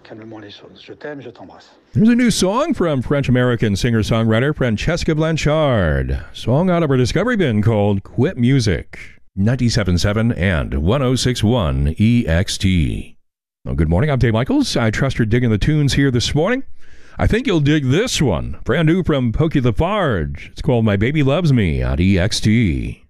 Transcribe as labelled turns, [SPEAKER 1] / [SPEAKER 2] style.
[SPEAKER 1] calmement les choses. Je t'aime, je t'embrasse.
[SPEAKER 2] Here's a new song from French-American singer-songwriter Francesca Blanchard. Song out of her Discovery bin called Quit Music. 97.7 and 106.1 EXT. Well, good morning, I'm Dave Michaels. I trust you're digging the tunes here this morning. I think you'll dig this one. Brand new from Pokey Lafarge. It's called My Baby Loves Me on EXT.